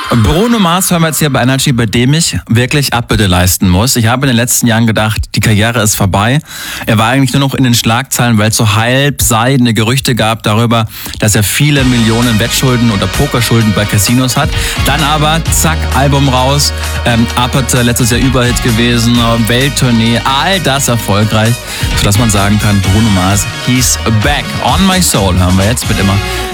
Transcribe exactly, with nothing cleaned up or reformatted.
Bruno Mars hören wir jetzt hier bei Energy, bei dem ich wirklich Abbitte leisten muss. Ich habe in den letzten Jahren gedacht, die Karriere ist vorbei. Er war eigentlich nur noch in den Schlagzeilen, weil es so halbseidene Gerüchte gab darüber, dass er viele Millionen Wettschulden oder Pokerschulden bei Casinos hat. Dann aber, zack, Album raus, ähm, Abbitte, letztes Jahr Überhit gewesen, Welttournee, all das erfolgreich, sodass man sagen kann, Bruno Mars, he's back. On My Soul hören wir jetzt mit immer